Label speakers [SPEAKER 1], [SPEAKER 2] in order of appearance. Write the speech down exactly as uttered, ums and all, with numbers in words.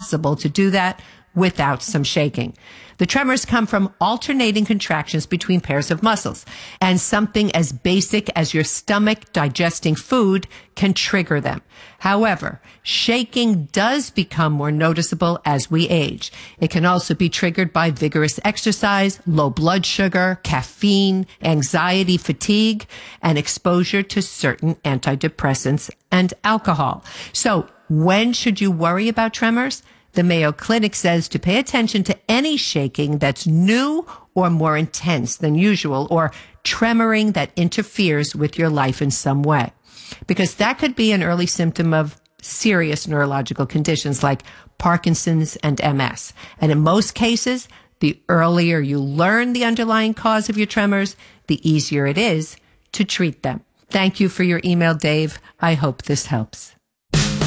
[SPEAKER 1] possible to do that without some shaking. The tremors come from alternating contractions between pairs of muscles, and something as basic as your stomach digesting food can trigger them. However, shaking does become more noticeable as we age. It can also be triggered by vigorous exercise, low blood sugar, caffeine, anxiety, fatigue, and exposure to certain antidepressants and alcohol. So, when should you worry about tremors? The Mayo Clinic says to pay attention to any shaking that's new or more intense than usual, or tremoring that interferes with your life in some way, because that could be an early symptom of serious neurological conditions like Parkinson's and M S. And in most cases, the earlier you learn the underlying cause of your tremors, the easier it is to treat them. Thank you for your email, Dave. I hope this helps.